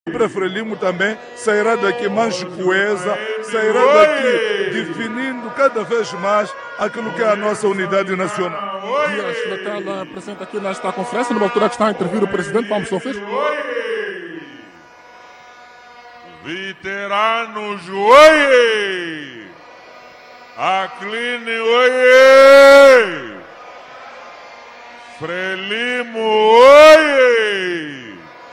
para Frelimo também sairá daqui mais coesa, sairá daqui definindo cada vez mais aquilo que é a nossa unidade nacional. Dias Letela presente aqui nesta conferência, numa altura que está a intervir o presidente, vamos ouvir. Veteranos, oie! Acline, oie! Frelimo, oie!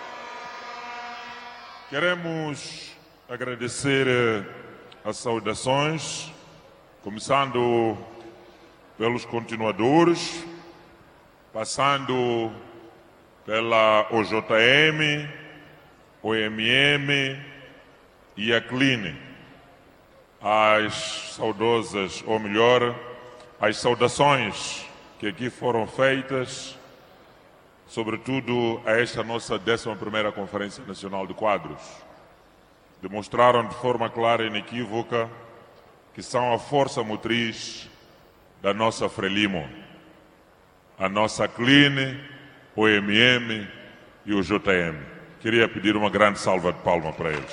Queremos agradecer as saudações, começando pelos continuadores, passando pela OJM, OMM e a CLINE, as saudosas, ou melhor, as saudações que aqui foram feitas, sobretudo a esta nossa 11ª Conferência Nacional de Quadros, demonstraram de forma clara e inequívoca que são a força motriz da nossa Frelimo, a nossa CLINE, o OMM e o JM. Queria pedir uma grande salva de palmas para eles.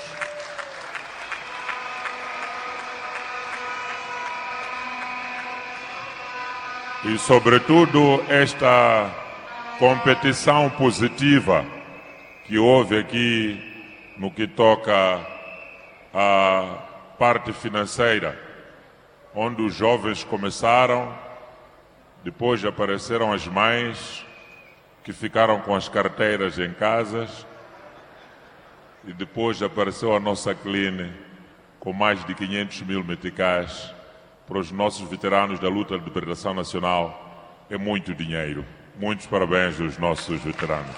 E, sobretudo, esta competição positiva que houve aqui no que toca à parte financeira, onde os jovens começaram, depois apareceram as mães que ficaram com as carteiras em casas e depois apareceu a nossa CLINE com mais de 500 mil meticais para os nossos veteranos da luta de libertação nacional. É muito dinheiro. Muitos parabéns aos nossos veteranos.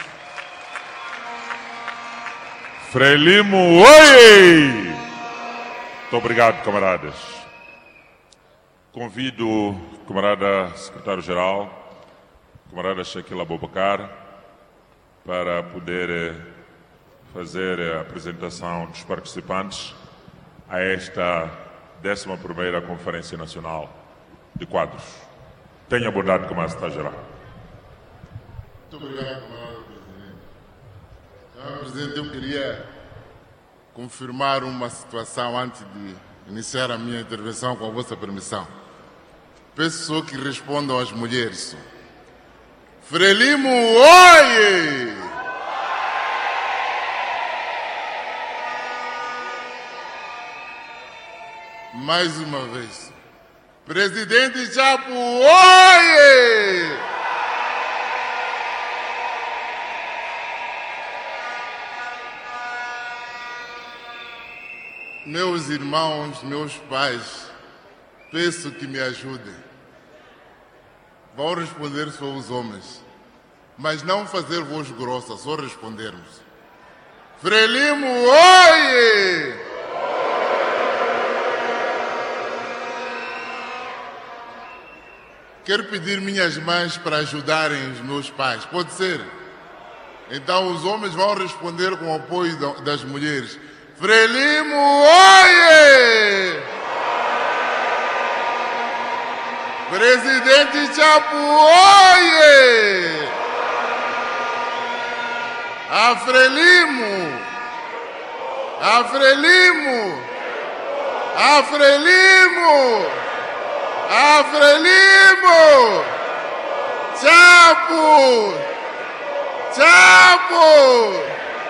Frelimo, oi! Muito obrigado, camaradas. Convido o camarada secretário-geral, camarada Shaquille Abubakar, para poder fazer a apresentação dos participantes a esta 11ª Conferência Nacional de Quadros. Tenha bondade, camarada secretário-geral. Muito obrigado, camarada Presidente. Senhor Presidente, eu queria confirmar uma situação antes de iniciar a minha intervenção, com a vossa permissão. Peço só que respondam às mulheres. Frelimo, oie! Mais uma vez. Presidente Chapo, oie! Meus irmãos, meus pais, peço que me ajudem. Vão responder só os homens, mas não fazer voz grossa, só respondermos. Frelimo, oie! Quero pedir minhas mães para ajudarem os meus pais, pode ser? Então os homens vão responder com o apoio das mulheres. Frelimo, oie! Presidente Chapo, oie! A Frelimo! A Frelimo! A Frelimo! A Frelimo! Chapo! Chapo!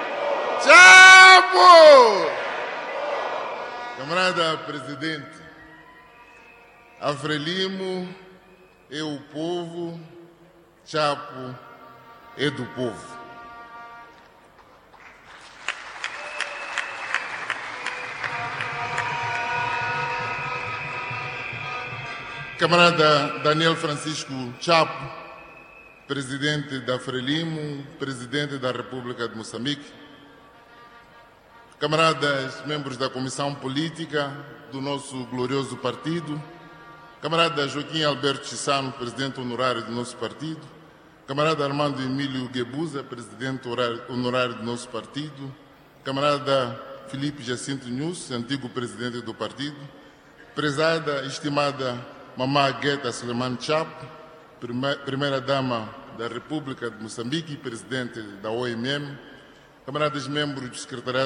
Chapo! Camarada Presidente, a Frelimo é o povo, Chapo é do povo. Camarada Daniel Francisco Chapo, Presidente da Frelimo, Presidente da República de Moçambique, camaradas membros da Comissão Política do nosso glorioso partido, camarada Joaquim Alberto Chissano, Presidente honorário do nosso partido, camarada Armando Emílio Guebuza, Presidente honorário do nosso partido, camarada Felipe Jacinto Nunes, antigo Presidente do partido, prezada, estimada Mamá Guetta Suleiman Chapo, Primeira-Dama da República de Moçambique e Presidente da OMM, camaradas membros do Secretariado